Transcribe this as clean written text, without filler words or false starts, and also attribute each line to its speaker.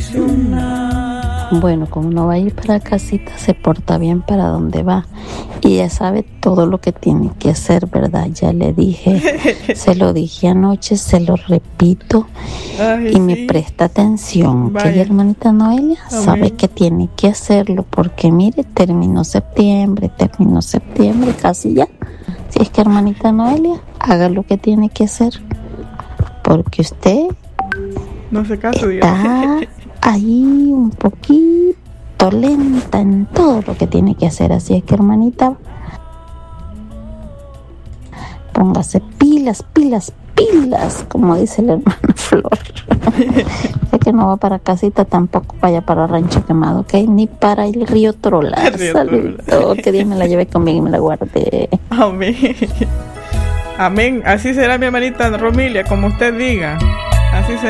Speaker 1: Bueno, como no va a ir para casita, se porta bien para donde va. Y ya sabe todo lo que tiene que hacer, ¿verdad? Ya le dije, se lo dije anoche, se lo repito.
Speaker 2: Ay,
Speaker 1: y me presta atención.
Speaker 2: Vaya.
Speaker 1: Que hermanita Noelia
Speaker 2: Amén.
Speaker 1: sabe que tiene que hacerlo, porque mire, terminó septiembre, casi ya. Si es que hermanita Noelia, haga lo que tiene que hacer, porque usted
Speaker 2: no se caso,
Speaker 1: está ahí un poquito lenta en todo lo que tiene que hacer. Así es que hermanita, póngase pilas, como dice la hermana Flor. Sé que no va para casita, tampoco vaya para Rancho Quemado, ¿ok? Ni para el río Trola. Saludos, que Dios me la lleve conmigo y me la guarde.
Speaker 2: Amén. Amén. Así será mi hermanita Romilia, como usted diga. Así será.